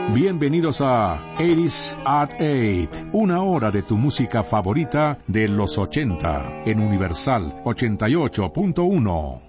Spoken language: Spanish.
Bienvenidos a 80s at 8, una hora de tu música favorita de los 80 en Universal 88.1.